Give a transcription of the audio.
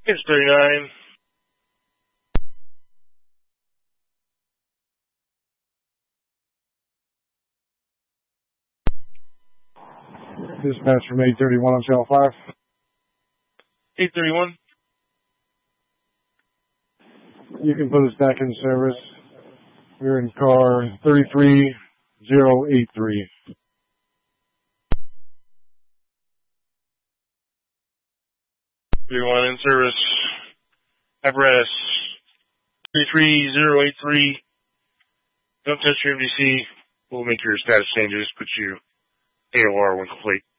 It's 39. Dispatch from 831 on Channel 5. 831. You can put us back in service. We're in car 33083. 31 in service. Apparatus 33083. Don't touch your MDC. We'll make your status changes. Put you AOR when complete.